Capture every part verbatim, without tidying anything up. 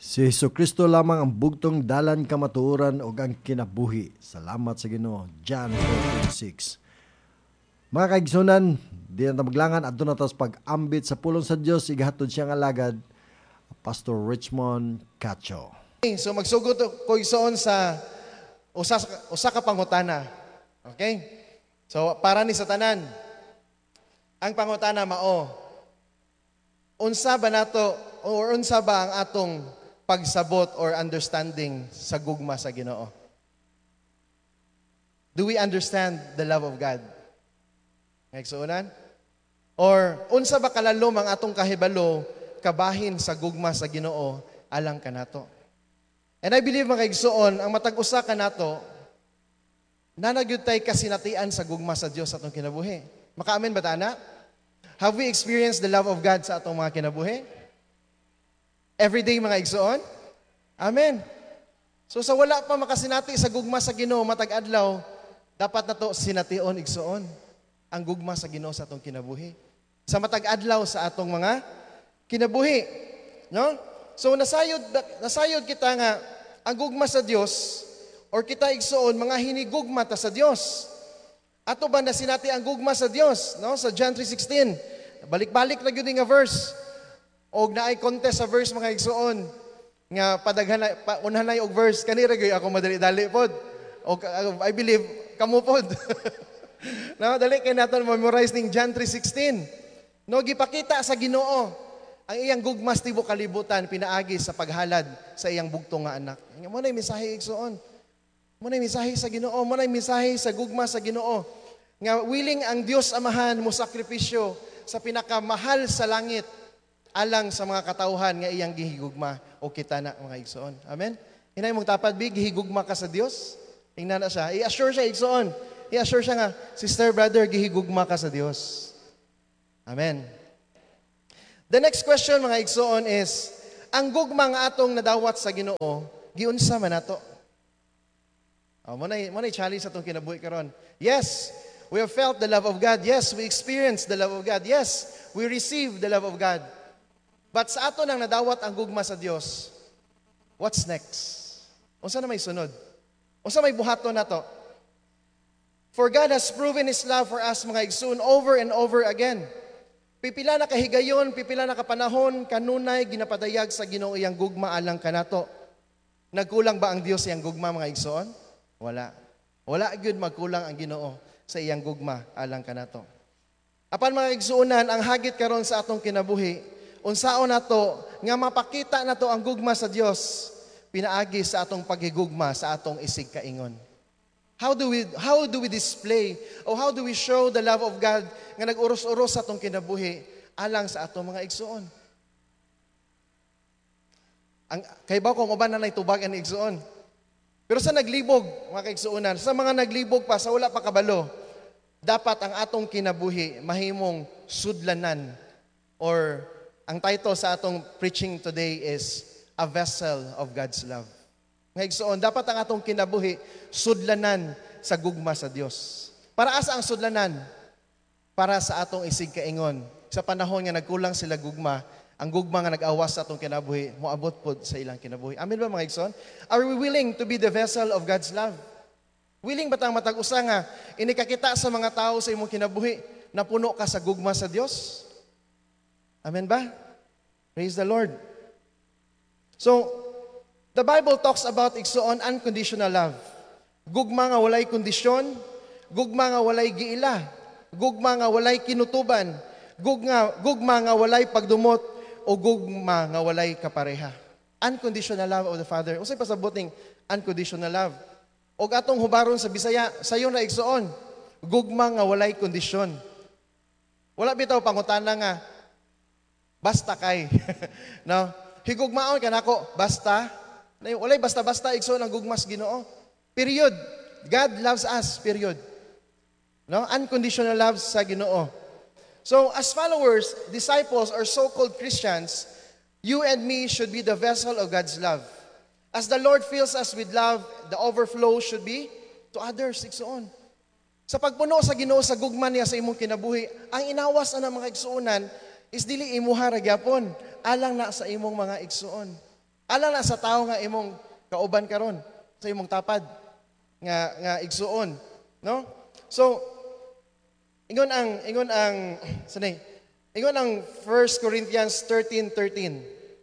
Si Jesucristo lamang ang bugtong dalan kamatuoran o ang kinabuhi. Salamat sa Ginoo. John four twenty-six. Mga kaigsunan, di na maglangan adto na tas pag-ambit sa pulong sa Dios igahatod siyang alagad Pastor Richmond Cacho. So magsugod ko igsoon sa usa usa ka pangutana. Okay? So para ni sa tanan, ang pangutana mao, unsa ba nato or unsa ba ang atong pagsabot or understanding sa gugma sa Ginoo? Do we understand the love of God? Ngaigsuonan? Or unsa ba kalalom ang atong kahibalo kabahin sa gugma sa Ginoo alang kanato? And I believe mga igsuon, ang matag usa kanato nanagyud tay kasinatian sa gugma sa Dios sa atong kinabuhi. Makaamen ba ta na? Have we experienced the love of God sa atong mga kinabuhi? Everyday mga igsuon? Amen. So sa wala pa makasinati sa gugma sa Ginoo matag adlaw, dapat nato sination igsuon ang gugma sa Ginoo sa atong kinabuhi. Sa matag adlaw sa atong mga kinabuhi, no? So nasayod nasayod kita nga ang gugma sa Dios or kita igsuon mga hinigugma ta sa Dios. Ato ba na sinati ang gugma sa Dios, no? Sa John three sixteen. Balik-balik na gyud nga verse. Og naay contest sa verse mga igsuon nga padaghan pa, unhanay og verse kanira gyud ako madali-dali pod. Og I believe kamo pod. No, dali kay naton memorize ning John three sixteen. No, gipakita sa Ginoo ang iyang gugmas tibuok kalibutan pinaagi sa paghalad sa iyang bugtong nga anak. Mo na mensahe igsuon. Mo na mensahe sa Ginoo, mo na mensahe sa gugma sa Ginoo nga willing ang Dios Amahan mo sakripisyo sa pinakamahal sa langit alang sa mga katawhan nga iyang gihigugma o kita na mga igsoon. Amen? Hinay mong tapad big, gihigugma ka sa Dios. Tingnan na siya. I-assure siya igsoon. I-assure siya nga, sister, brother, gihigugma ka sa Dios. Amen. The next question mga igsoon is, ang gugma nga atong nadawat sa Ginoo, giunsa man nato? Oh, mo na mo na challenge sa atong kinabuhi karon. Yes, we have felt the love of God. Yes, we experienced the love of God. Yes, we received the love of God. But sa ato nang nadawat ang gugma sa Dios, what's next? Unsa na may sunod? Unsa may buhaton nato? For God has proven His love for us mga igsoon over and over again. Pipila na kahigayon, pipila na kapanahon, kanunay ginapadayag sa Ginoo iyang gugma alang kanato. Nagkulang ba ang Dios iyang gugma mga igsoon? Wala. Wala gyud magkulang ang Ginoo sa iyang gugma alang kanato. Apan mga igsuonan, ang hagit karon sa atong kinabuhi, unsaon nato nga mapakita nato ang gugma sa Dios pinaagi sa atong paghigugma sa atong isig kaingon. How do we how do we display or how do we show the love of God nga nag-uros-uros sa atong kinabuhi alang sa atong mga igsuon? Ang kay ba kung uban na nay tubag ang igsuon. Pero sa naglibog, mga kaigsuonan, sa mga naglibog pa sa wala pa kabalo, dapat ang atong kinabuhi mahimong sudlanan or ang title sa atong preaching today is A Vessel of God's Love. Mga igsoon, dapat ang atong kinabuhi sudlanan sa gugma sa Dios. Para asa ang sudlanan? Para sa atong isig kaingon. Sa panahon nga nagkulang sila gugma, ang gugma nga nag-awas sa atong kinabuhi, moabot pod sa ilang kinabuhi. Amen ba mga igsoon? Are we willing to be the vessel of God's love? Willing ba tang matag-usa nga inikakita sa mga tao sa imong kinabuhi na puno ka sa gugma sa Dios? Amen ba? Praise the Lord. So, the Bible talks about igsoon unconditional love. Gugma nga walay kondisyon, gugma nga walay giila, gugma nga walay kinutuban, gugma, gugma nga walay pagdumot, o gugma nga walay kapareha. Unconditional love of the Father. Usay pasabuting unconditional love. O atong hubaron sa Bisaya, sayon na igsoon, gugma nga walay kondisyon. Wala bitaw pangutana nga, basta kay. No? Higugmaon ka nako, basta. Walay basta-basta igsoon ang gugmas Ginoo. Period. God loves us, period. No? Unconditional love sa Ginoo. So, as followers, disciples, or so-called Christians, you and me should be the vessel of God's love. As the Lord fills us with love, the overflow should be to others, igsoon. Sa pagpuno sa Ginoo sa gugma niya sa imong kinabuhi, ang inawas na mga igsuonan is dili imuha ra gyapon, alang na sa imong mga igsuon. Ala na sa tao nga imong kauban karon, sa imong tapad nga nga igsuon, no? So ingon ang ingon ang sanay. Ingon ang First Corinthians thirteen thirteen.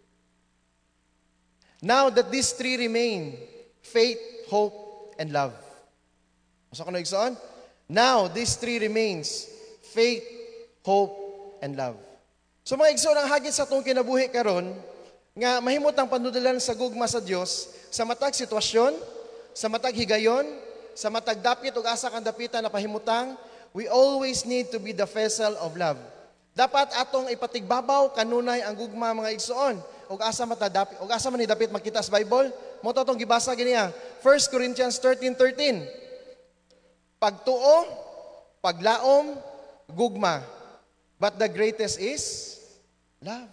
Now that these three remain, faith, hope, and love. Asa ko na igsoon? Now these three remains, faith, hope, and love. So mga igsoon, ang hagit sa itong kinabuhi karon nga mahimot ang panudalan sa gugma sa Dios sa matag sitwasyon, sa matag higayon, sa matag dapit ug asa kang dapitan na pahimutang, we always need to be the vessel of love. Dapat atong ipatigbabaw kanunay ang gugma mga igsoon ug asa mata dapit ug asa man ni dapit makita sa Bible. Mo to tong gibasa giniya, First Corinthians thirteen thirteen. Pagtuo, paglaom, gugma. But the greatest is love.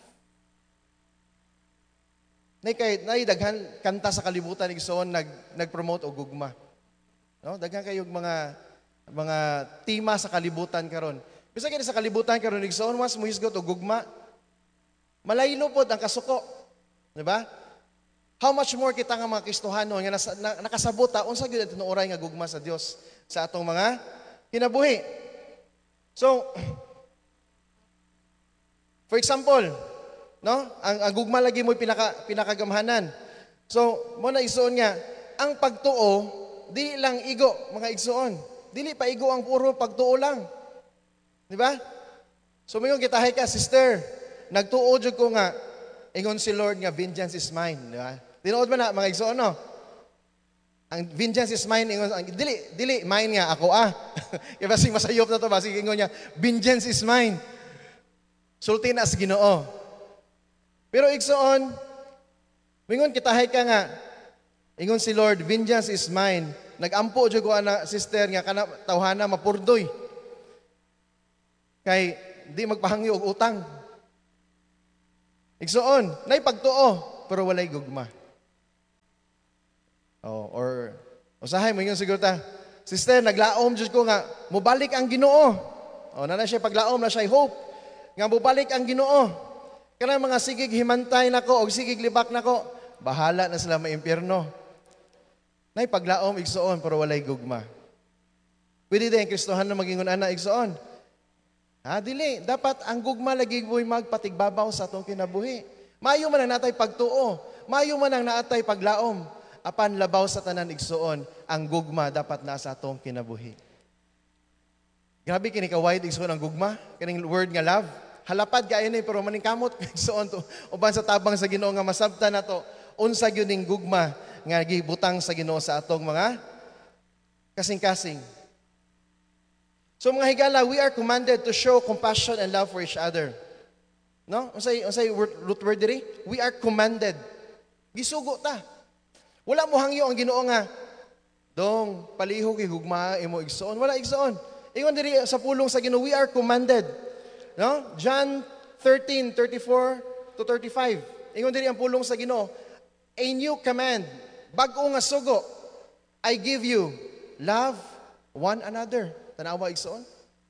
Nay kay nay daghan kanta sa kalibutan igsoon nag nag-promote og gugma. No, daghan kayog mga mga tema sa kalibutan karon. Bisag kini sa kalibutan karon igsoon mas muhisgot og gugma. Malaylo pod ang kasuko. Di ba? How much more kita nga mga Kristohano nga nasa, na, nakasabot ta unsa gyud ang oray nga gugma sa Dios sa atong mga kinabuhi. So, for example, no? Ang, ang gugma lagi mo pinaka pinakagamhanan. So, mo na igsoon nga, ang pagtuo dili lang igo, mga igsoon. Dili pa igo ang puro pagtuo lang. Di ba? So, mayon gitahay ka, sister, nagtuo jud ko nga ingon si Lord nga vengeance is mine, di ba? Tinuod man na mga igsoon no? Ang vengeance is mine ingon ang dili dili mine nga ako ah. Kaya basig masayop na to basig ingon niya, vengeance is mine. Sulti na sa Ginoo. Pero igsoon, mingon kitahay ka nga, ingon si Lord, vengeance is mine. Nagampo jud ko ana sister nga kana tawhana mapurdoy. Kay di magpahangyo og utang. Igsoon, nay pagtuo pero walay gugma. Oh, or usahay mo ingon siguro ta, sister naglaom jud ko nga mobalik ang Ginoo. Oh, na na siya paglaom na siya hope nga mobalik ang Ginoo. Kana mga sigig himantay nako og sigig libak nako, bahala na sila maimpyerno. Nay paglaom igsoon pero walay gugma. Pwede din Kristohan na magingon ana igsoon. Ha dili, dapat ang gugma lagi mo'y magpatigbabaw sa atong kinabuhi. Maayo man ang natay pagtuo, maayo man ang naatay paglaom, apan labaw sa tanan igsoon, ang gugma dapat nasa atong kinabuhi. Grabe kini ka wide igsoon ang gugma, kaning word nga love. Halapad kaayo ni pero maningkamot igsoon to. Uban sa tabang sa Ginoo nga masabtan nato, unsa gyud ning gugma nga gibutang sa Ginoo sa atong mga kasing-kasing. So mga higala, we are commanded to show compassion and love for each other. No? Unsay unsay root word diri? We are commanded. Gisugo ta. Wala mo hangyo ang Ginoo nga dong palihog higugma imo igsoon. Wala igsoon. Ingon diri sa pulong sa Ginoo, we are commanded. No? John thirteen thirty-four to thirty-five. Ingon diri ang pulong sa Ginoo, a new command, bag-o nga sugo, I give you, love one another. Tanawa igsoon.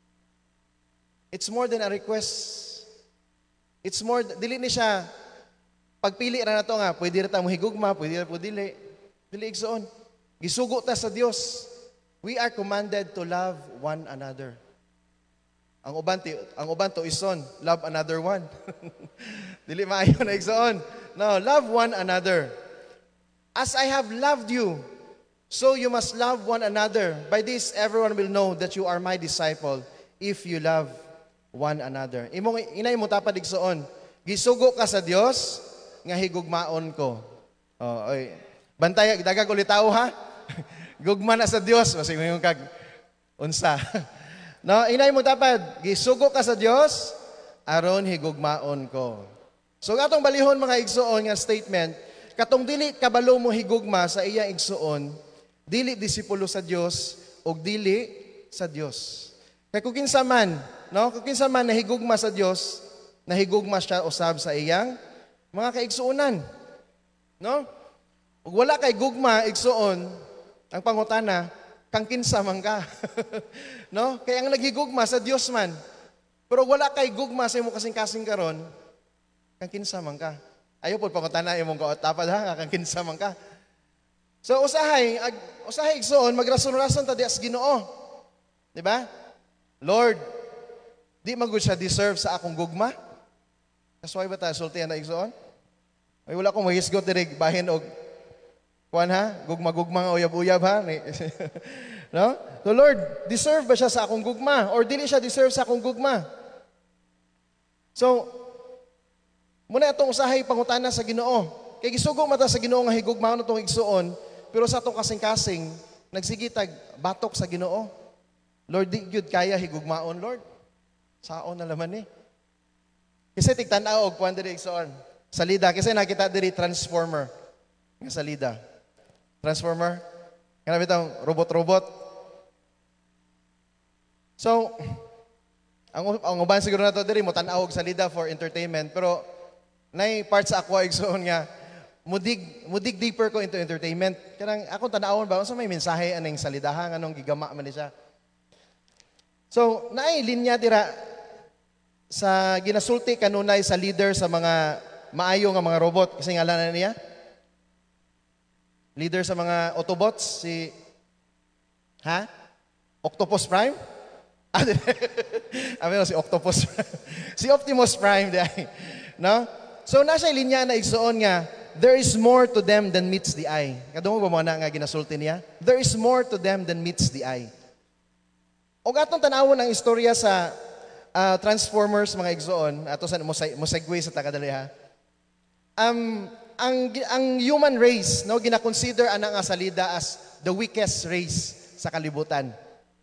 It's more than a request. It's more, dili ni siya, pagpili ra na to nga, pwede ra ta mo higugma, pwede ra po dili. Dili igsoon. Gisugo ta sa Dios. We are commanded to love one another. Ang uban ti, ang uban to ison, love another one. Dili maayo na igsoon. No, love one another. As I have loved you, so you must love one another. By this, everyone will know that you are my disciple if you love one another. Imong inay mo tapad igsoon. Gisugo ka sa Dios nga higugmaon ko. Oh, oy. Bantay dagag ulit tao ha. Gugma na sa Dios basig mo kag unsa. No, inay mo tapad gisugo ka sa Dios aron higugmaon ko. So atong balihon mga igsoon nga statement, katong dili kabalo mo higugma sa iya igsoon, dili disipulo sa Dios o dili sa Dios. Kaya kung kinsa man, no, kung kinsa man nahigugma sa Dios, nahigugma siya usab sa iyang mga kaigsuonan. No? Ug wala kay gugma igsuon, ang pangutana, kang kinsa man ka. No? Kaya ang naghigugma sa Dios man. Pero wala kay gugma sa imo kasing-kasing karon, kang kinsa man ka. Ayaw po pangutana imong kaot tapad ha kang kinsa man ka. So usahay ag, usahay igsoon magrason-rason ta di as Ginoo. Di ba? Lord, di man gud siya deserve sa akong gugma. Kasway ba ta sultihan na igsoon? Ay wala akong mahisgot diri bahin og kuan ha, gugma-gugma nga uyab-uyab ha. No? So Lord, deserve ba siya sa akong gugma or dili siya deserve sa akong gugma? So muna itong usahay pangutana sa Ginoo. Kay gisugo mata sa Ginoo nga higugmaon itong igsuon, pero sa atong kasing-kasing nagsigitag batok sa Ginoo. Lord, di gyud kaya higugmaon, Lord. Saon na laman ni. Kasi tigtan-aw og kuan diri igsuon. Salida kasi nakita diri transformer nga salida. Transformer. Kana bitaw robot-robot. So ang ang uban siguro nato diri mo tan-aw og salida for entertainment, pero nay part sa ako igsoon nga mudig mudig deeper ko into entertainment. Kanang akong tan-awon ba unsa may mensahe aning salidahan anong gigama man ni siya. So naay linya dira sa ginasulti kanunay sa leader sa mga maayo nga mga robot kasi ngalan na niya. Leader sa mga Autobots si ha? Octopus Prime? Ah, ano si Octopus Prime? Si Optimus Prime dai. No? So nasa linya na igsuon nga there is more to them than meets the eye. Kadto mo ba mo na nga ginasulti niya? There is more to them than meets the eye. Og atong tan-awon ang istorya sa uh, Transformers mga igsoon, ato sa mo segue sa tagadali ha. Um ang ang human race no gina-consider ana nga salida as the weakest race sa kalibutan.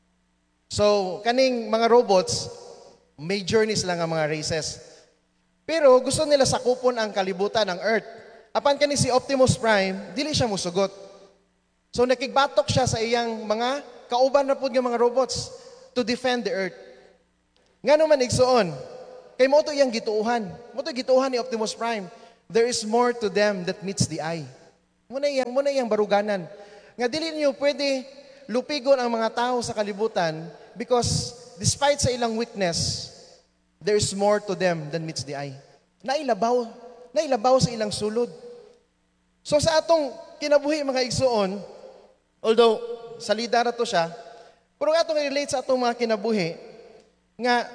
So kaning mga robots may journeys lang ang mga races. Pero gusto nila sakupon ang kalibutan ng Earth. Apan kani si Optimus Prime, dili siya musugot. So nakigbatok siya sa iyang mga kauban na pud nga mga robots to defend the Earth. Ngano man igsuon, kay mo to iyang gituuhan. Mo to gituuhan ni Optimus Prime. There is more to them that meets the eye. Muna iyang muna iyang baruganan. Nga dili niyo pwede lupigon ang mga tao sa kalibutan because despite sa ilang weakness, there is more to them than meets the eye. Nailabaw, nailabaw sa ilang sulod. So sa atong kinabuhi mga igsuon, although salida ra to siya, pero atong relate sa atong mga kinabuhi nga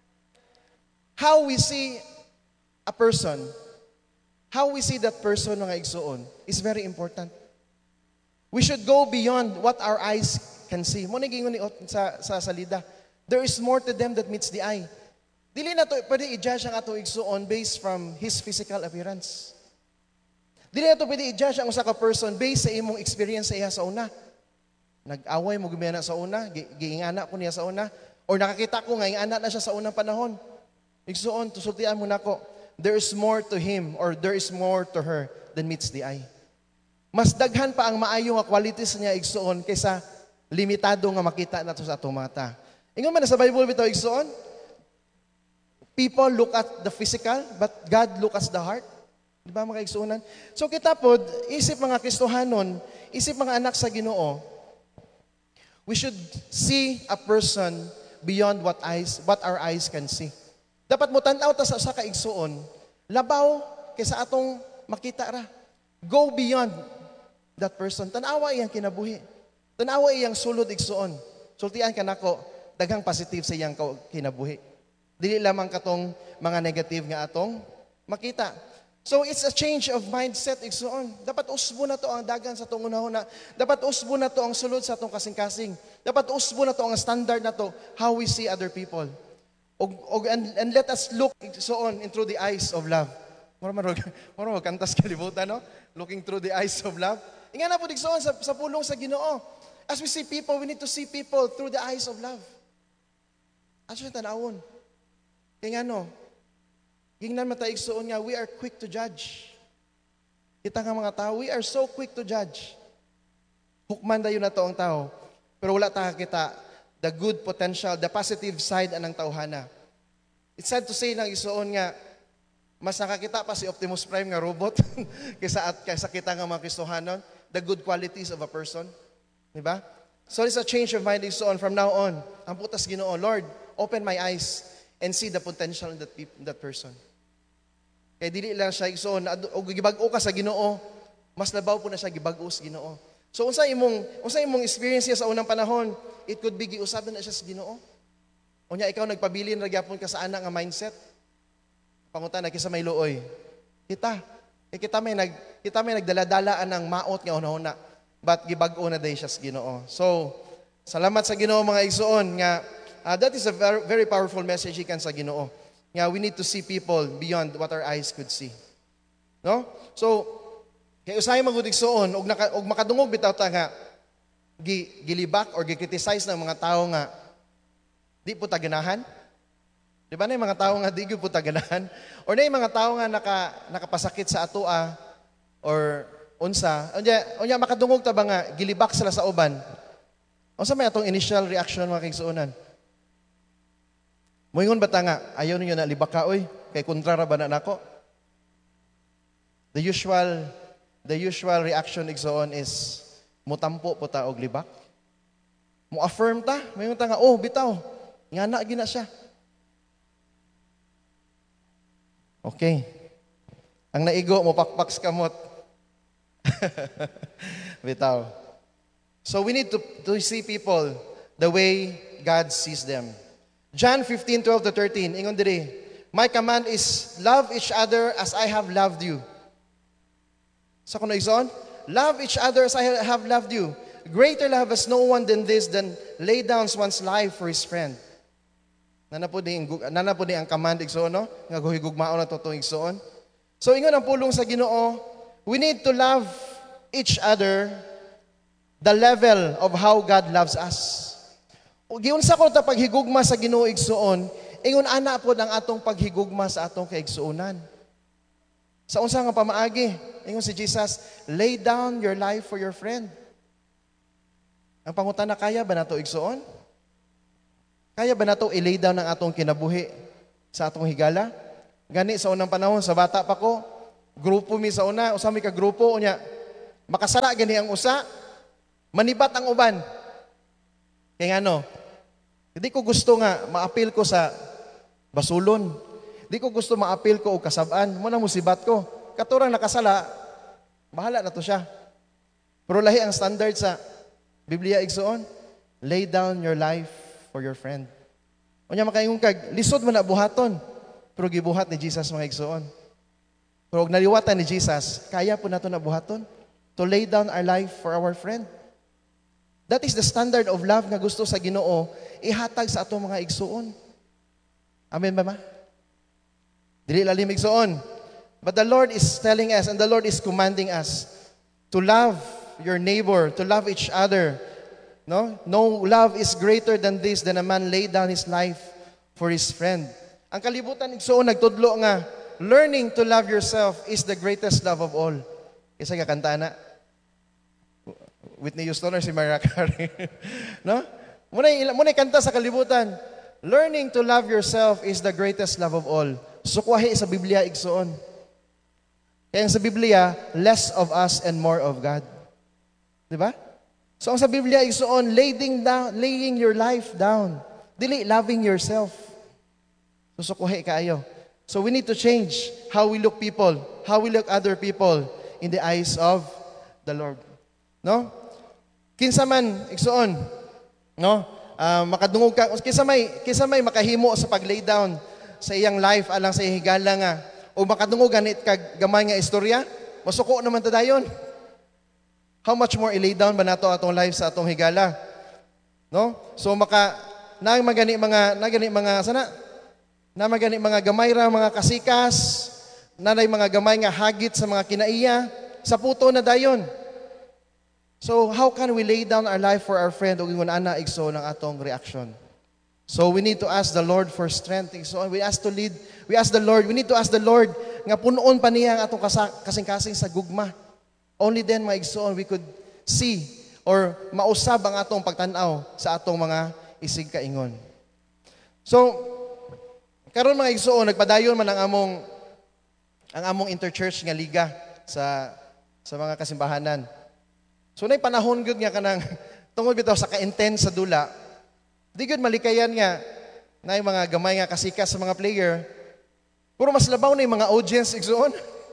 how we see a person, how we see that person mga igsuon is very important. We should go beyond what our eyes can see. Mo gingon ni sa sa salida. There is more to them that meets the eye. Dili na to pwede i-judge ang ato igsuon based from his physical appearance. Dili na to pwede i-judge ang usa ka person based sa imong experience sa iya sa una. Nag-away mo gumina sa una, giingana ko niya sa una, or nakakita ko nga ingana na siya sa unang panahon. Igsuon, tusultian mo nako, there is more to him or there is more to her than meets the eye. Mas daghan pa ang maayo nga qualities niya igsuon kaysa limitado nga makita nato sa atong mata. Ingon man sa Bible bitaw igsuon, people look at the physical, but God look at the heart. Di ba mga igsuonan? So kita pod, isip mga Kristohanon, isip mga anak sa Ginoo, we should see a person beyond what eyes, what our eyes can see. Dapat mo tan-aw ta sa usa ka igsuon, labaw kaysa atong makita ra. Go beyond that person. Tanawa iyang kinabuhi. Tanawa iyang sulod igsuon. Sultian ka nako, daghang positive sa iyang kinabuhi. Dili lamang katong mga negative nga atong makita. So it's a change of mindset igsuon. Dapat usbo na to ang dagan sa atong unahuna. Dapat usbo na to ang sulod sa atong kasing-kasing. Dapat usbo na to ang standard na to how we see other people. Og, og and, and let us look igsuon in through the eyes of love. Mura marog, mura mag kantas kalibutan no? Looking through the eyes of love. Inga na po igsuon sa, sa pulong sa Ginoo. As we see people, we need to see people through the eyes of love. Aso yung tanawon. Kaya nga no, gingnan matay igsuon nga, we are quick to judge. Kita nga mga tao, we are so quick to judge. Hukman dayon na to ang tao. Pero wala ta kita the good potential, the positive side anang tawhana. It's sad to say lang igsuon nga, mas nakakita pa si Optimus Prime nga robot kaysa, at, kaysa kita nga mga Kristohanon, the good qualities of a person. Diba? So it's a change of mind igsuon from now on. Ang putas Ginoo, Lord, open my eyes and see the potential in that, pe- in that person. Kay dili lang siya igsoon o gibag-o ka sa Ginoo, mas labaw po na siya gibag-o sa Ginoo. So unsa imong unsa imong experience niya sa unang panahon, it could be giusab na siya sa Ginoo. Unya ikaw nagpabilin ra gyapon ka sa ana nga mindset. Pangutana kisa may luoy. Kita, eh, kita may nag kita may nagdala-dalaan ng maot nga una-una. But gibag-o na day siya sa Ginoo. So salamat sa Ginoo mga igsoon nga uh, that is a very, very powerful message ikan sa Ginoo. Nga we need to see people beyond what our eyes could see. No? So kay usahay magud igsoon og naka, og makadungog bitaw ta nga gi, gilibak or gi-criticize ng mga tao nga di po ta ganahan. Di ba na yung mga tao nga di po ta ganahan? Or na yung mga tao nga naka, nakapasakit sa atoa or unsa. Unya, unya makadungog ta ba nga gilibak sila sa uban? Unsa may atong initial reaction mga kaigsuonan? Moingon ba ta nga ayaw ninyo na libak ka oy kay kontra ra ba na nako? The usual the usual reaction igsoon is mutampo po ta og libak. Mo affirm ta, moingon ta nga oh bitaw, ngana gina siya. Okay. Ang naigo mo pakpak sa kamot. Bitaw. So we need to, to see people the way God sees them. John fifteen, twelve to thirteen, ingon diri, my command is love each other as I have loved you. Sa kuno igsoon, love each other as I have loved you. Greater love has no one than this, than lay down one's life for his friend. Nana po di nana po di ang command igsoon no, nga guhigugmaon na totoo igsoon. So ingon ang pulong sa Ginoo, we need to love each other the level of how God loves us. O giunsa ko ta paghigugma sa Ginoo igsoon, ingon ana pod ang atong paghigugma sa atong kaigsuonan. Sa unsa nga pamaagi, ingon si Jesus, lay down your life for your friend. Ang pangutana, kaya ba nato igsuon? Kaya ba nato i-lay down ang atong kinabuhi sa atong higala? Gani sa unang panahon, sa bata pa ko, grupo mi sa una, usa mi ka grupo unya. Makasara gani ang usa, manibat ang uban. Kaya ano, hindi ko gusto nga maapil ko sa basulon. Hindi ko gusto maapil ko o kasabaan. Muna musibat ko. Katurang nakasala, bahala na to siya. Pero lahi ang standard sa Biblia igsoon, lay down your life for your friend. Unya makaingon kag lisod man na buhaton, pero gibuhat ni Jesus mga igsoon. Pero og naliwatan ni Jesus, kaya po nato na buhaton to lay down our life for our friend. That is the standard of love nga gusto sa Ginoo ihatag sa atong mga igsoon. Amen ba ma? Dili lalim igsoon. But the Lord is telling us and the Lord is commanding us to love your neighbor, to love each other. No? No love is greater than this, than a man lay down his life for his friend. Ang kalibutan igsoon nagtudlo nga learning to love yourself is the greatest love of all. Isa ka kanta na Whitney Houston or si Mariah Carey. No? Muna muna kanta sa kalibutan. Learning to love yourself is the greatest love of all. Sukwahi sa Biblia igsoon. Kaya sa Biblia, less of us and more of God. Di ba? So ang sa Biblia igsoon, laying down, laying your life down. Dili loving yourself. So sukwahi kaayo. So we need to change how we look people, how we look other people in the eyes of the Lord. No? Kinsa man igsoon, no? Uh, makadungog ka kinsa may kinsa may makahimo sa pag-lay down sa iyang life alang sa iyang higala nga o makadungog ganit kag gamay nga istorya, masuko naman ta dayon. How much more i-lay down ba nato atong life sa atong higala? No? So maka na magani mga nagani mga sana na magani mga gamay ra mga kasikas, nanay mga gamay nga hagit sa mga kinaiya, sa puto na dayon. So how can we lay down our life for our friend ug ingon ana igso ng atong reaction? So we need to ask the Lord for strength. So we ask to lead, we ask the Lord, we need to ask the Lord nga punuon pa niya ang atong kasing-kasing sa gugma. Only then mga igsoon we could see or mausab ang atong pagtan-aw sa atong mga isig kaingon. So karon mga igsoon nagpadayon man ang among ang among interchurch nga liga sa sa mga kasimbahanan. So nay panahon gyud nga kanang tungod bitaw sa ka-intense sa dula. Di gyud malikayan nga nay mga gamay nga kasikas sa mga player. Puro mas labaw na yung mga audience, igsoon.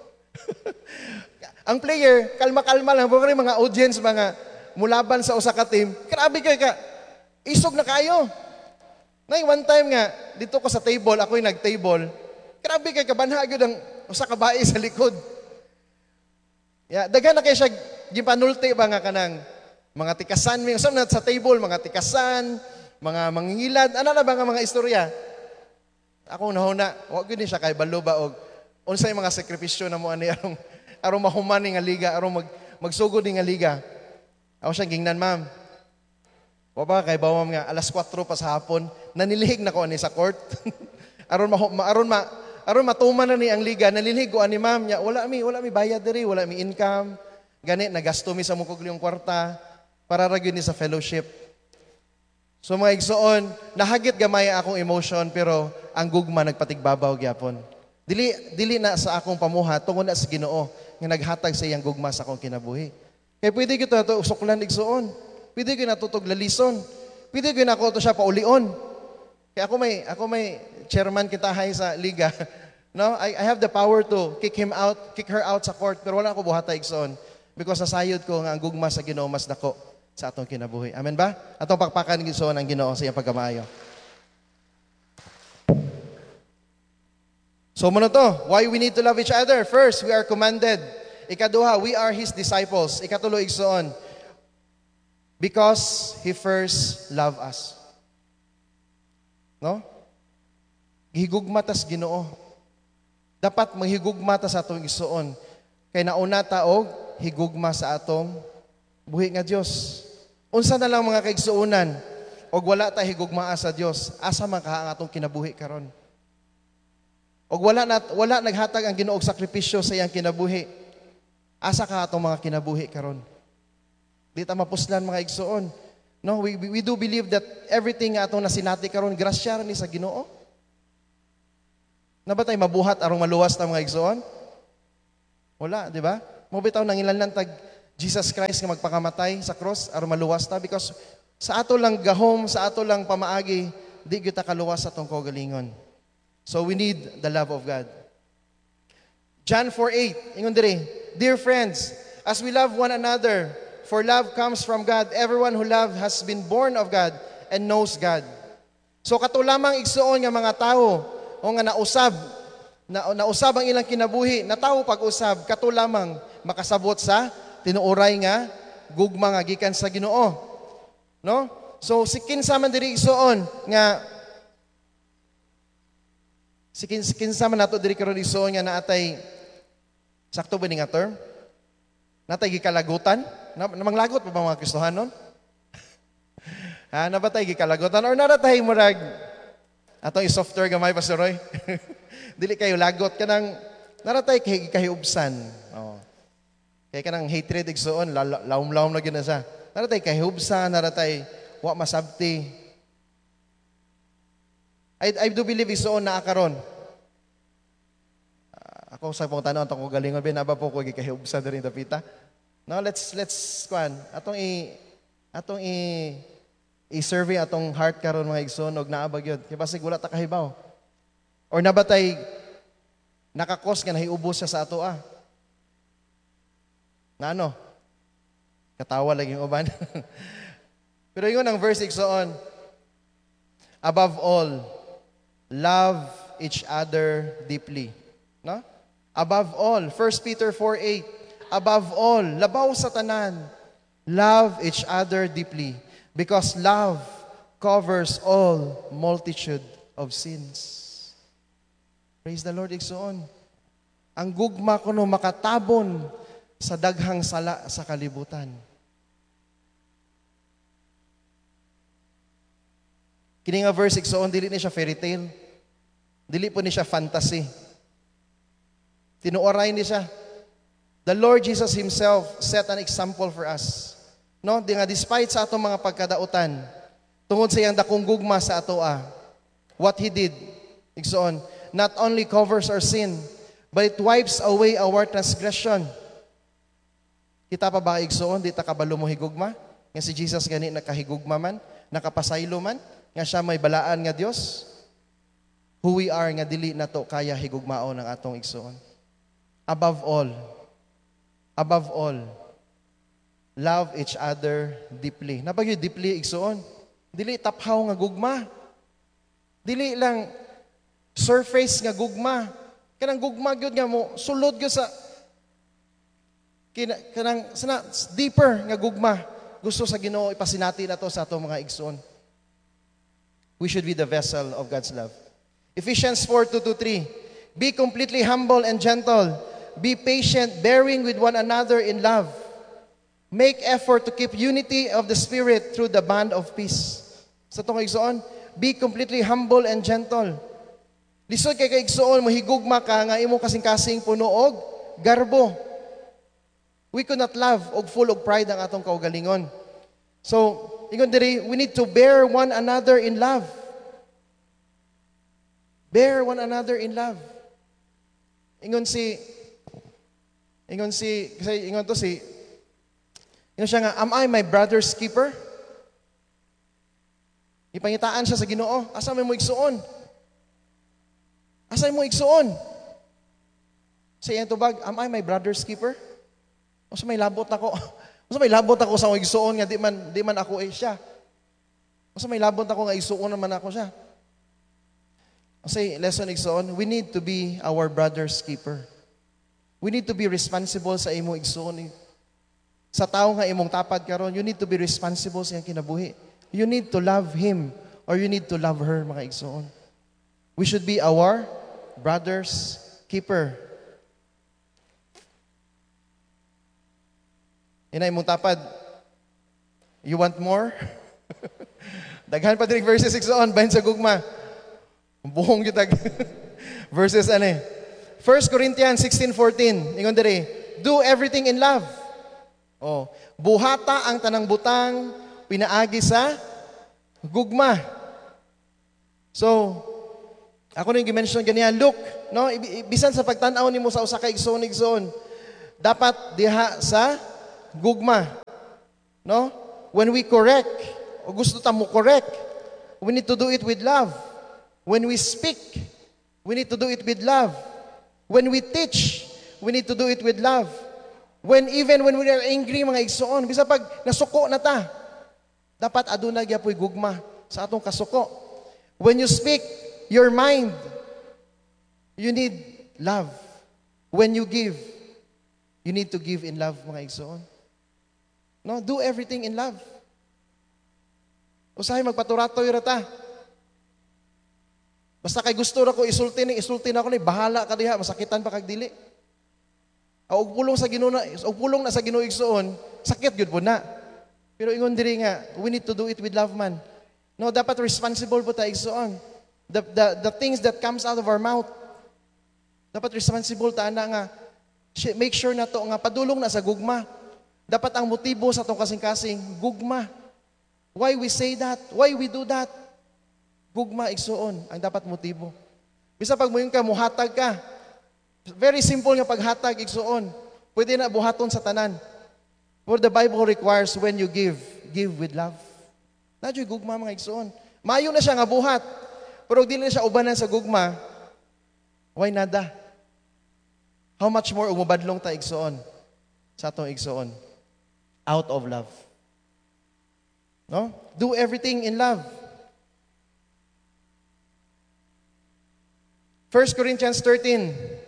Ang player, kalma-kalma lang. Puro yung mga audience, mga mulaban sa usa ka team. Grabe kay ka. Isog na kayo. Nay, one time nga, dito ko sa table, ako yung nag-table. Grabe kay kabanha gyud ang usa ka bae sa likod. Ya, daghan na kay siya gipanulti ba nga kanang mga tikasan, mi usab na sa table, mga tikasan, mga mangingilad, ana na ba nga mga istorya? Ako nahuna, wa gyud ni siya kay balo ba og unsay mga sakripisyo na mo ani arong arong mahuman ni nga liga, arong mag magsugod ni nga liga. Ako siya gingnan, ma'am. Wa ba kay bawam nga alas kwatro pa sa hapon, nanilihig na ko ani sa court. aron ma aron ma aron matuman na ni ang liga, nanilihig ko ani ma'am nya, wala mi wala mi bayad diri, wala mi income. Gani nagasto mi sa mukog yung kwarta para ra gyud ni sa fellowship. So mga igsoon, nahagit gamay akong emotion pero ang gugma nagpatigbabaw gyapon. Dili dili na sa akong pamuha tungod na sa Ginoo nga naghatag sa iyang gugma sa akong kinabuhi. Kay pwede gyud to usoklan igsoon. Pwede gyud natutog lalison. Pwede gyud nako to siya paulion. Kaya ako may ako may chairman kitahay sa liga. No, I, I have the power to kick him out, kick her out sa court pero wala ako buhatay igsoon because sasayod ko nga ang gugma sa Ginoo mas dako sa atong kinabuhi. Amen ba? Atong pakpakan igsoon ang Ginoo sa iyang pagkamaayo. So muna to, why we need to love each other? First, we are commanded. Ikaduha, we are His disciples. Ikatulo, igsoon, because He first loved us. No? Gihigugma tas Ginoo. Dapat maghigugma ta sa atong igsoon. Kay nauna ta og higugma sa atong buhi nga Dios. Unsa na lang mga kaigsuonan og wala ta higugmaa sa Dios, asa man ka ang atong kinabuhi karon? Og wala na wala naghatag ang Ginoo og sakripisyo sa iyang kinabuhi. Asa ka atong mga kinabuhi karon? Di ta mapuslan mga igsoon. No, we, we do believe that everything nga atong nasinati karon grasya ra ni sa Ginoo. Nabatay mabuhat arong maluwas ta mga igsoon? Wala, di ba? Mo bitaw nang ilan tag Jesus Christ nga magpakamatay sa cross aron maluwas ta because sa ato lang gahom, sa ato lang pamaagi, di gyud ta kaluwas sa atong kaugalingon. So we need the love of God. John four eight, ingon diri, dear friends, as we love one another, for love comes from God. Everyone who loves has been born of God and knows God. So kato lamang igsuon nga mga tao o nga nausab, na nausab ang ilang kinabuhi, na tao pag-usab, kato lamang makasabot sa tinuoray nga gugma nga gikan sa Ginoo. No? So si kinsa man diri igsuon nga si kinsa man nato diri karon igsuon nga naatay sakto ba ni nga term? Natay gikalagutan? Na, namanglagot pa ba mga Kristohanon? Ha, nabatay gikalagutan or naratay murag atong i-software gamay Pastor Roy? Dili kayo lagot kanang naratay kay kahiubsan. Oh. Kay kanang hatred igsuon, lawom-lawom na gyud na sa. Naratay kahihubsan, naratay wa masabti. I, I do believe igsuon na karon. Uh, ako sa pong tanong atong galingon bin aba po ko gikahiubsan diri dapita. No, let's let's kwan atong i atong i i-survey atong heart karon mga igsoon og naaba gyud kay basig wala ta kahibaw. Or nabatay nakakos nga nahiubos siya sa ato ah. Na ano? Katawa lagi yung uban. Pero yun ang verse igsoon. Above all, love each other deeply. No? Above all, First Peter four eight. Above all, labaw sa tanan, love each other deeply, because love covers all multitude of sins. Praise the Lord, igsoon. Ang gugma kuno makatabon sa daghang sala sa kalibutan. Kini nga verse igsoon, dili ni siya fairy tale. Dili po ni siya fantasy. Tinuoray ni siya. The Lord Jesus Himself set an example for us. No, di nga despite sa atong mga pagkadautan, tungod sa iyang dakong gugma sa atoa, what He did, igsoon, not only covers our sin, but it wipes away our transgression. Kita pa ba igsoon, di ta kabalo mo higugma? Nga si Jesus gani nakahigugma man, nakapasaylo man, nga siya may balaan nga Dios. who we are nga dili nato kaya higugmao ng atong igsoon. Above all, above all, love each other deeply. Napagyo deeply igsoon. Dili taphaw nga gugma. Dili lang surface nga gugma. Kanang gugma gyud nga mo sulod gyud sa kina, kanang sana deeper nga gugma. Gusto sa Ginoo ipasinati nato sa atong mga igsoon. We should be the vessel of God's love. Ephesians four, two to three. Be completely humble and gentle. Be patient, bearing with one another in love. Make effort to keep unity of the Spirit through the bond of peace. Sa itong igsoon, be completely humble and gentle. Lisod kay kaigsoon, mahigugma ka nga imo kasing-kasing puno og garbo. We could not love og full of pride ang atong kaugalingon. So, ingon diri, we need to bear one another in love. Bear one another in love. Ingon si Ingon si kasi ingon to si Ingon siya nga, am I my brother's keeper? Ipangitaan siya sa Ginoo, asa may mo igsuon? Asa mo igsuon? Sa iyang tubag, am I my brother's keeper? O sa may labot ako? O sa may labot ako sa igsuon nga di man di man ako eh siya. O sa may labot ako nga igsuon naman ako siya. O say lesson igsuon, we need to be our brother's keeper. We need to be responsible sa imo igsuon. Sa tao nga imong tapad karon, you need to be responsible sa iyang kinabuhi. You need to love him or you need to love her, mga igsoon. We should be our brother's keeper. Inay mong tapad, you want more? Daghan pa din verses igsoon, bahin sa gugma. Buhong yutag. Verses ano eh. First Corinthians sixteen fourteen, ingon diri, do everything in love. Oh, buhata ang tanang butang pinaagi sa gugma. So, ako nang gi-mention ganiya, look, no, bisan sa pagtan-aw nimo sa usa ka igsoon igsoon, dapat diha sa gugma. No? When we correct, o gusto ta mo correct, we need to do it with love. When we speak, we need to do it with love. When we teach, we need to do it with love. When even when we are angry, mga igsoon, bisa pag nasuko na ta, dapat aduna gyapoy gugma sa atong kasuko. When you speak your mind, you need love. When you give, you need to give in love, mga igsoon. No, do everything in love. Usahay magpaturatoy ra ta. Basta kay gusto ra ko isulti ni, isulti na ako ni, bahala ka diha, masakitan pa kag dili. Og pulong sa Ginoo na, og pulong na sa Ginoo igsoon, sakit gyud po na. Pero ingon diri nga, we need to do it with love man. No, dapat responsible po ta igsoon. The, the the things that comes out of our mouth. Dapat responsible ta ana nga make sure na to nga padulong na sa gugma. Dapat ang motibo sa atong kasing-kasing gugma. Why we say that? Why we do that? Gugma igsoon ang dapat motibo. Bisa pag moyong ka muhatag ka, very simple nga paghatag igsuon. Pwede na buhaton sa tanan. For the Bible requires when you give, give with love. Nadyo'y gugma mga igsuon. Mayo na siya nga buhat. Pero dili na siya ubanan sa gugma, why nada? How much more umubadlong ta igsuon sa atong igsuon? Out of love. No? Do everything in love. First Corinthians thirteen.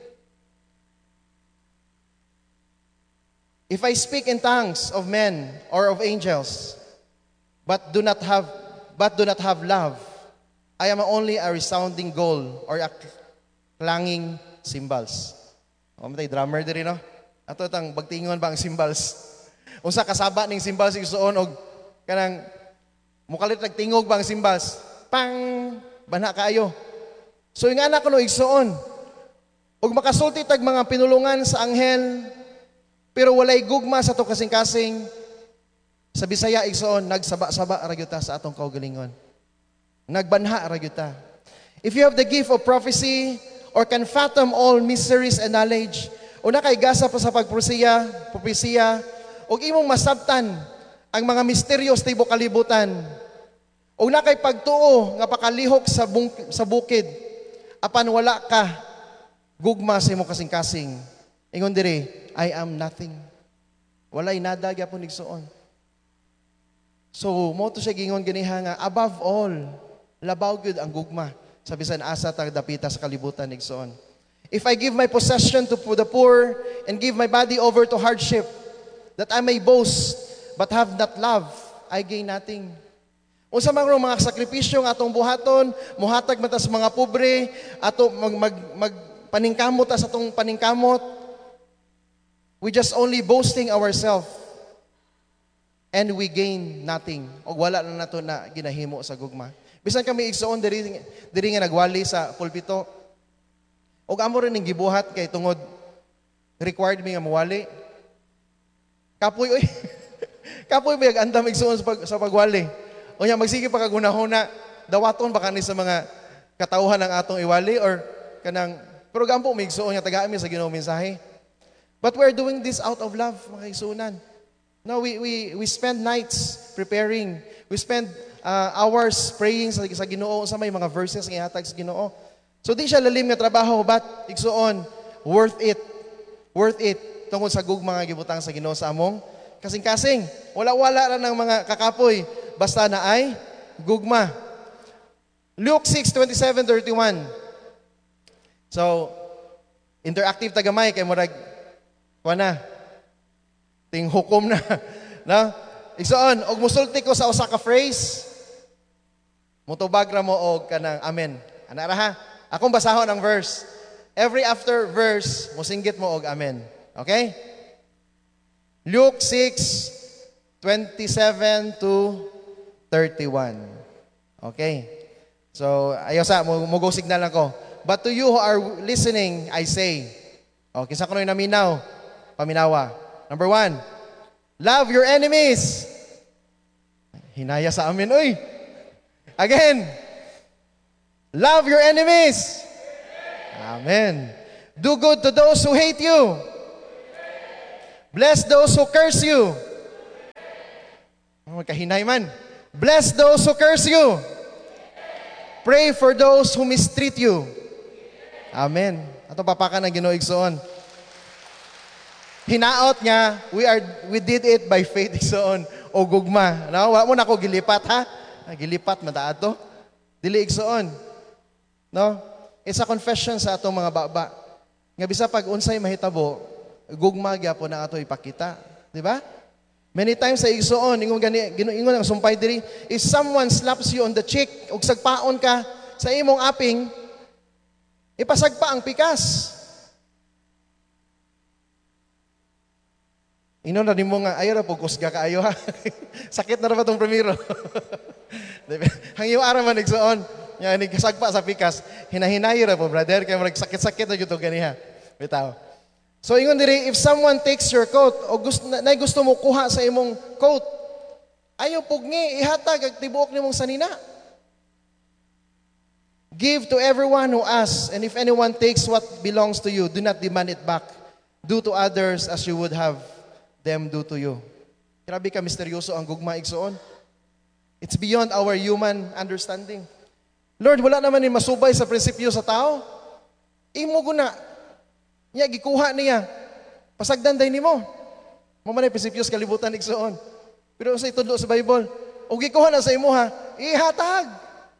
If I speak in tongues of men or of angels, but do not have but do not have love, I am only a resounding gong or a clanging cymbals. O matay drummer diri no? Ato tang bagtingon ba ang cymbals? Unsa kasaba ning cymbals igsuon og kanang mukalit nagtingog ba ang cymbals? Pang banha kaayo. So yung anak ko no igsuon. Og makasulti tag mga pinulungan sa anghel, pero walay gugma sa to kasing-kasing, sa Bisaya igsoon, nagsaba-saba ra gyud ta sa atong kaugalingon. Nagbanha ra gyud ta. If you have the gift of prophecy or can fathom all mysteries and knowledge, o nakaigasa pa sa pagprosiya, propesiya, og imong masabtan ang mga misteryos sa tibuok kalibutan, o nakay pagtuo nga pakalihok sa, bung, sa bukid, apan wala ka gugma sa imo kasing-kasing. Ingon diri, I am nothing. Walay nada gyapon igsuon. So, mo to siya gingon ganiha nga above all, labaw gyud ang gugma sa bisan asa ta dapita sa kalibutan igsuon. If I give my possession to the poor and give my body over to hardship, that I may boast but have not love, I gain nothing. Unsa man ro mga sakripisyo nga atong buhaton, muhatag mata sa mga pobre, ato mag, mag, mag paningkamot sa atong paningkamot. We just only boasting ourselves and we gain nothing. O wala na nato na ginahimo sa gugma. Bisan kami igsuon diri diri nga nagwali sa pulpito. Og amo rin ning gibuhat kay tungod required mi nga mawali. Kapoy oy. Kapoy may andam igsuon sa, pag, sa pagwali. Unya magsige pa kagunahuna, dawaton ba kani sa mga katauhan ng atong iwali or kanang pero gampo may igsuon nga tagaan mi sa Ginoo mensahe. But we're doing this out of love, mga igsuonan. No, we we we spend nights preparing. We spend uh, hours praying sa, sa Ginoo sa may mga verses nga ihatag sa Ginoo. So di siya lalim nga trabaho, but igsuon, worth it. Worth it tungod sa gugma nga gibutang sa Ginoo sa among kasing-kasing. Wala-wala ra ng mga kakapoy basta na ay gugma. Luke six twenty-seven thirty-one. So, interactive tagamay kay murag kuana. Ting hukom na, no? Igsoon, og musulti ko sa usa ka phrase. Mutubag ra mo og kanang amen. Ana ra ha? Akong basahon ang verse. Every after verse, musinggit mo og amen. Okay? Luke six twenty-seven to thirty-one. Okay. So, ayo sa, mugo signal ako. But to you who are listening, I say, okay, sa kunoy naminaw, paminawa. Number one, love your enemies. Hinaya sa amin, uy. Again, love your enemies. Amen. Do good to those who hate you. Bless those who curse you. Magkahinay man. Bless those who curse you. Pray for those who mistreat you. Amen. Ato papakan ng Ginoo igsoon. Hinaot nga, we are we did it by faith igsoon o gugma. No, wa mo na ko gilipat ha. Gilipat mata ato. Dili igsoon. No? It's a confession sa atong mga baba. Nga bisa pag unsay mahitabo, gugma gyapon na ato ipakita, di ba? Many times sa igsoon, ingon gani ingon ang sumpay diri, if someone slaps you on the cheek ug sagpaon ka sa imong aping, ipasagpa ang pikas. Ino na nimo nga ayo ra pug kusga kaayo ha. Sakit na ra ba tong primero? Hangyo ara man igsoon, nya ni sagpa sa pikas, hinahinayo ra po brother kay murag sakit-sakit na gyud ganiha. Bitaw. So ingon diri, if someone takes your coat o gusto na, na gusto mo kuha sa imong coat, ayo pugni ihatag ag tibuok nimong sanina. Give to everyone who asks, and if anyone takes what belongs to you, do not demand it back. Do to others as you would have them do to you. Grabe ka misteryoso ang gugma igsoon. It's beyond our human understanding. Lord, wala naman ni masubay sa prinsipyo sa tao. Imo guna. Nya gikuha niya. Pasagdan day nimo. Mo man prinsipyo sa kalibutan igsoon. Pero sa itudlo sa Bible, og gikuha na sa imo ha, ihatag.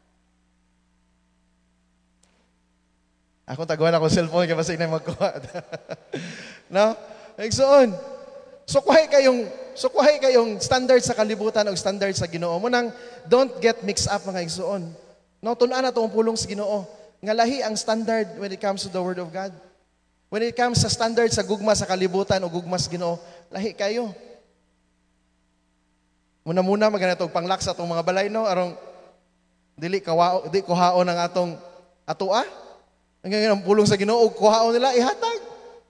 Ako taguan ako cellphone kay basig na magkuha. No? Igsoon. Sukuhay kayong sukuhay kayong standard sa kalibutan o standard sa Ginoo. Mo nang don't get mixed up mga igsoon. No, tun-an na tong pulong sa Ginoo. Nga lahi ang standard when it comes to the Word of God. When it comes sa standard sa gugma sa kalibutan o gugma sa Ginoo, lahi kayo. Muna-muna maganatog panglak sa atong mga balay no arong dili kawao di kuhaon ang atong atua. Ang ang pulong sa Ginoo kuhaon nila ihatag.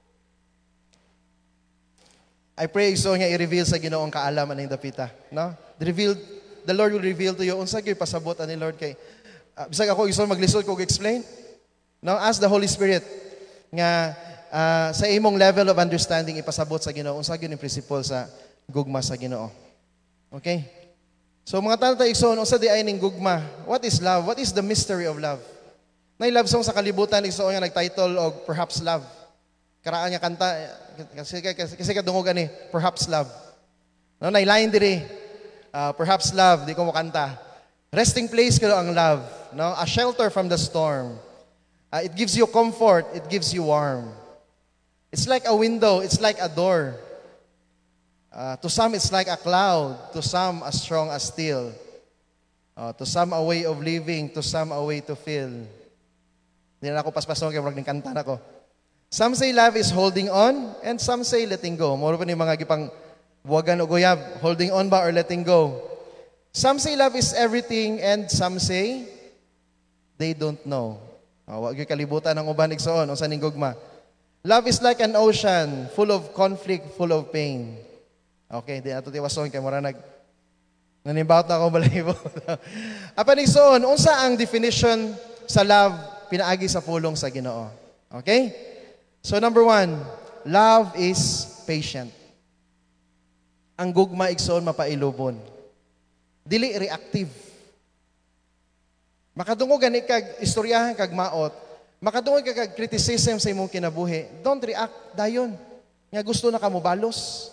I pray so nga i-reveal sa Ginoo ang kaalaman ning dapita, no? The reveal the Lord will reveal to you unsa gyud pasabot ani Lord kay uh, bisag ako iso maglisod ko explain. No, ask the Holy Spirit nga uh, sa imong level of understanding ipasabot sa Ginoo unsa gyud ang principle sa gugma sa Ginoo. Okay? So mga tanong igsoon unsa di ay ning gugma? What is love? What is the mystery of love? Nay love song sa kalibutan igsoon nga nag-title og Perhaps Love. Karaan nga kanta kasi kasi, kasi kadungog ani Perhaps Love. No, nay line diri. Uh, perhaps love, di ko mo kanta. Resting place ko ang love, no? A shelter from the storm. Uh, it gives you comfort, it gives you warm. It's like a window, it's like a door. Uh, to some it's like a cloud, to some as strong as steel. Uh, to some a way of living, to some a way to feel. Hindi na ako paspason kaya marag kanta na ko. Some say love is holding on, and some say letting go. Moro pa ni mga gipang buwagan o guyab, holding on ba or letting go. Some say love is everything, and some say they don't know. Oh, wag yung kalibutan ng uban igsoon, o sa ninggugma. Love is like an ocean, full of conflict, full of pain. Okay, di ato tiwason kay mura nag nanimbaut na ako balahibo. Apan igsoon, unsa ang definition sa love pinaagi sa pulong sa Ginoo? Okay? So number one, love is patient. Ang gugma igsoon mapailubon. Dili reactive. Makadungog gani kag istoryahan kag maot, makadungog ka kag criticism sa imong kinabuhi. Don't react dayon. Nga gusto na ka mo balos.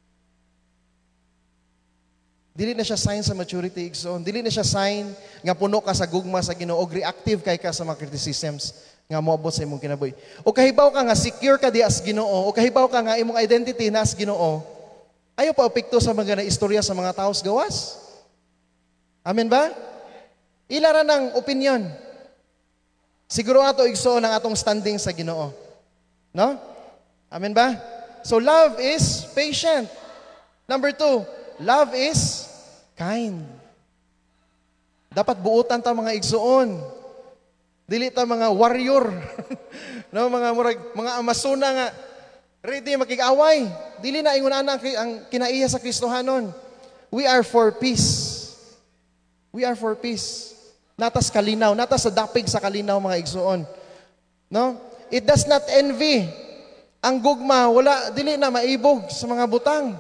Dili na siya sign sa maturity igsoon. Dili na siya sign nga puno ka sa gugma sa Ginoo og reactive kay ka sa mga criticisms nga moabot sa imong kinabuhi. O kahibaw ka nga secure ka di as Ginoo, o kahibaw ka nga imong identity na as Ginoo. Ayaw pa apekto sa mga na istorya sa mga taos gawas. Amen ba? Ilara ng opinion. Siguro ato igsoon ang atong standing sa Ginoo. No? Amen ba? So love is patient. Number two, love is kind. Dapat buutan ta mga igsoon. Dili ta mga warrior. No, mga murag, mga Amazona nga ready makig-away. Dili na ingon ana ang kinaiya sa Kristohanon. We are for peace. We are for peace. Natas kalinaw, natas sa dapig sa kalinaw mga igsoon. No? It does not envy. Ang gugma wala dili na maibog sa mga butang.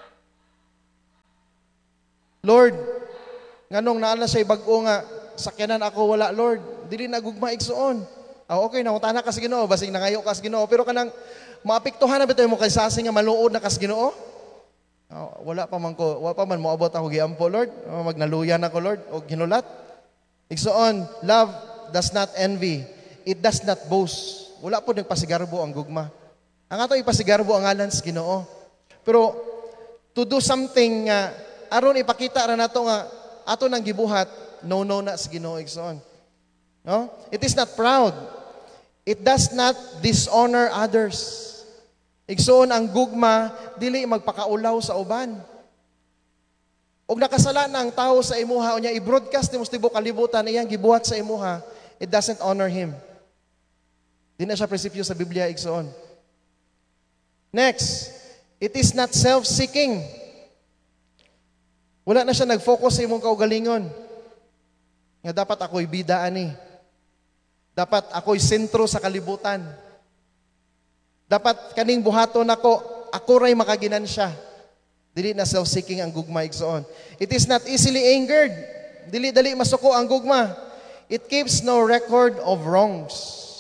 Lord, nganong naa na say bag-o nga sakyanan ako wala, Lord. Dili na gugma igsoon. Ah, okay na utana ka sa Ginoo, basig nangayo ka sa Ginoo, pero kanang maapektuhan na bitaw mo kay sasing nga maluod na kas Ginoo? Oh, wala pa man ko, wala pa man moabot ako giampo, Lord. Oh, magnaluyan ako, Lord, og ginulat. Igsoon, love does not envy. It does not boast. Wala po nagpasigarbo ang gugma. Ang ato ipasigarbo ang ngalan sa Ginoo. Pero to do something nga uh, aron ipakita ra nato nga ato nang gibuhat, no no na sa Ginoo igsoon. No? It is not proud. It does not dishonor others. Igsoon ang gugma dili magpakaulaw sa uban. Og nakasala na ang tao sa imuha unya i-broadcast ni mustibok kalibutan iyang gibuhat sa imuha, it doesn't honor him. Di na siya prinsipyo sa Biblia igsoon. Next, it is not self-seeking. Wala na siya nag-focus sa imong kaugalingon. Nga dapat ako'y bida ani. Dapat ako'y sentro sa kalibutan. Dapat kaning buhaton ako, ako ray makaginansya. Dili na self-seeking ang gugma igsoon. It is not easily angered. Dili dali masuko ang gugma. It keeps no record of wrongs.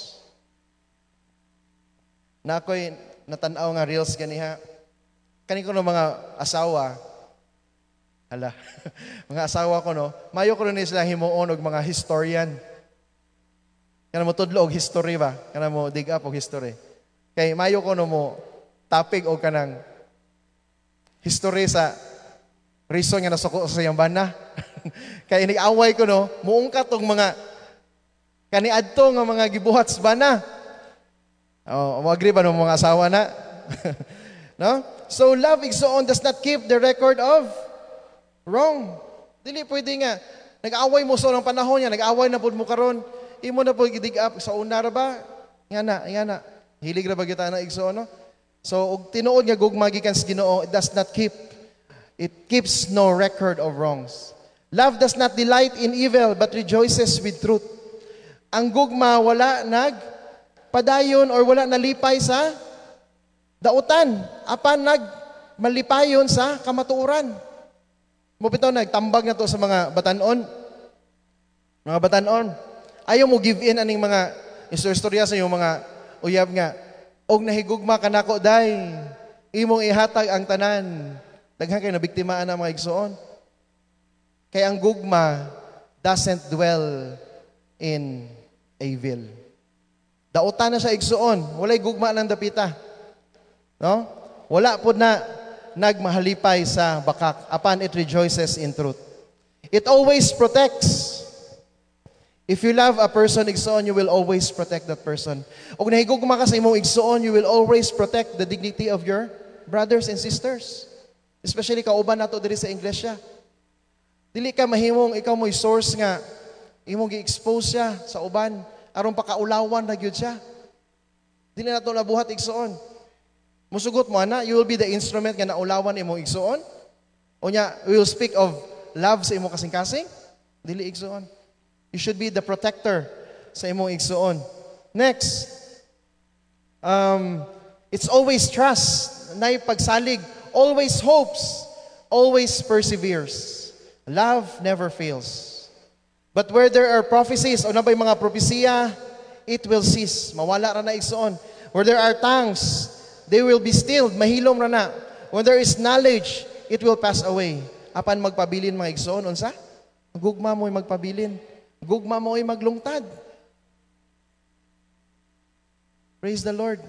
Na ako'y natanaw nga reels ganiha. Kani ko no mga asawa, hala, mga asawa ko no, mayo ko rin sila himuon og mga historian. Kana mo tudlo og history ba? Kana mo dig up og history. Kay mayo ko no mo topic og kanang history sa reason nga nasuko sa iyang bana. Kay iniaway ko no, muungkat og mga kaniadto nga mga gibuhat sa bana. Oh, mo agree ba no mga asawa na? No? So love igsoon does not keep the record of wrong. Dili pwede nga nag-away mo sa unang panahon niya, nag-away na pud mo karon, imo na pud gidig up sa una ra ba? Nga na, nga na. Hilig ra ba kita na igsoon no? So og tinuod nga gugma gikan sa Ginoo, it does not keep. It keeps no record of wrongs. Love does not delight in evil but rejoices with truth. Ang gugma wala nag padayon or wala nalipay sa dautan, apan nag malipayon sa kamatuoran. Mo bitaw nagtambag na to sa mga batanon. Mga batanon. Ayaw mo give in aning mga istorya sa iyong mga uyab nga. Og nahigugma ka nako day. Imong ihatag ang tanan. Daghan kayo nabiktimaan ang mga igsoon. Kaya ang gugma doesn't dwell in evil. Dautan na sa igsoon. Walay gugma ng dapita. No? Wala po na nagmahalipay sa bakak upon it rejoices in truth. It always protects. If you love a person, igsoon, you will always protect that person. Og nahigugma ka sa imong igsoon, you will always protect the dignity of your brothers and sisters. Especially kauban nato diri sa iglesia. Dili ka mahimong ikaw mo'y source nga imong gi-expose siya sa uban aron pakaulawan na gyud siya. Dili nato nabuhat igsoon. Musugot mo ana, you will be the instrument nga naulawan imong igsoon. Unya, we will speak of love sa imong kasing-kasing. Dili igsoon. You should be the protector sa imong igsoon. Next, um, it's always trust. Nay pagsalig, always hopes, always perseveres. Love never fails. But where there are prophecies, o nabay mga propesiya, it will cease. Mawala ra na igsoon. Where there are tongues, they will be stilled. Mahilom ra na. When there is knowledge, it will pass away. Apan magpabilin mga igsoon, unsa? Gugma mo'y magpabilin. Gugma mo'y maglungtad. Praise the Lord.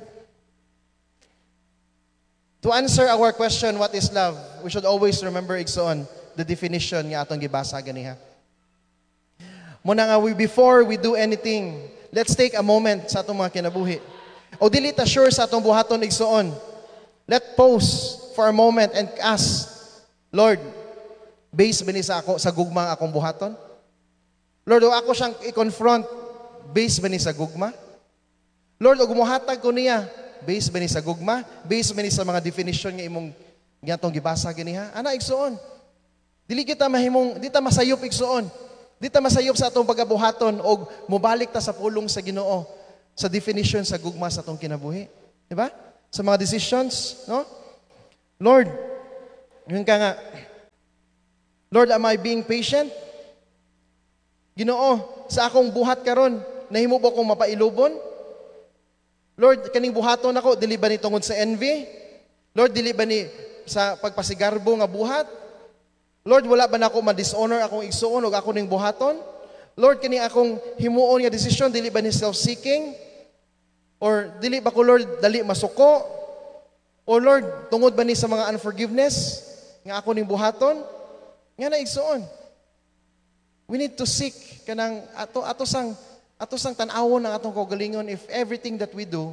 To answer our question, what is love? We should always remember igsoon the definition nga atong gibasa ganiha. Muna nga, we, before we do anything, let's take a moment sa atong mga kinabuhi. O dili ta sure sa atong buhaton igsoon. Let pause for a moment and ask, Lord, based ba ni sa ako sa gugma akong buhaton? Lord, o ako siyang i-confront based ba ni sa gugma? Lord, o gumuhatag ko niya based ba ni sa gugma? Based ba ni sa mga definition nga imong gatong gibasa ganiha? Ana igsoon. Dili kita mahimong, di ta masayop igsoon. Di ta masayop sa atong pagabuhaton og mobalik ta sa pulong sa Ginoo sa definition sa gugma sa atong kinabuhi. Di ba? Sa mga decisions, no? Lord, yun ka nga, Lord, am I being patient? Ginoo, sa akong buhat karon, nahimo ba akong mapailubon? Lord, kaning buhaton ako, dili ba ni tungod sa envy? Lord, dili ba ni sa pagpasigarbo nga buhat? Lord, wala ba na ako ma-dishonor akong igsuon o ako ning buhaton? Lord, kini akong himuon nga desisyon, dili ba ni self-seeking? Or dili ba ko, Lord, dali masuko? O Lord, tungod ba ni sa mga unforgiveness nga ako ning buhaton? Nga na igsuon. We need to seek kanang ato ato sang ato sang tan-awon ng atong kaugalingon if everything that we do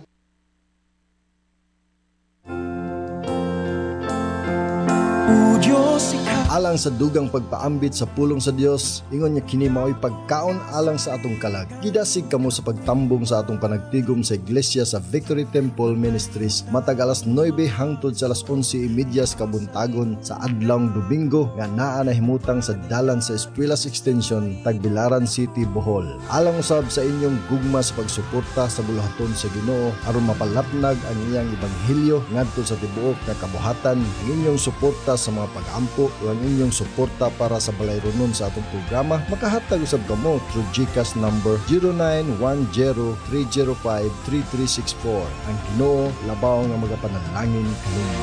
alang sa dugang pagpaambit sa pulong sa Dios, ingon niya kini mao'y pagkaon alang sa atong kalag. Gidasig kamo sa pagtambong sa atong panagtigom sa iglesia sa Victory Temple Ministries matag alas nuwebe hangtod sa alas onse trenta sa kabuntagon sa adlawng Domingo nga naa nahimutang sa dalan sa Espuelas Extension, Tagbilaran City, Bohol. Alang usab sa inyong gugma sa pagsuporta sa buluhaton sa Ginoo aron mapalapnag ang iyang ebanghelyo ngadto sa tibuok nga kabuhatan, ang inyong suporta sa mga pag-ampo o ang inyong suporta para sa balayronon sa atong programa, makahatag usab kamo through GCash number zero nine one zero three zero five three three six four. Ang Ginoo labaw nga magapanalangin kanimo.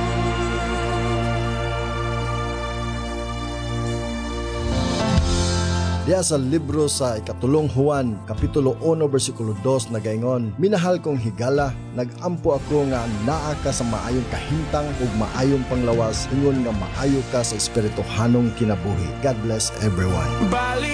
Diya sa libro sa ikatulong Juan, Kapitulo one, versikulo two, nagaingon, minahal kong higala, nagampo ako nga naa ka sa maayong kahintang ug maayong panglawas, ingon nga maayo ka sa espirituhanong kinabuhi. God bless everyone.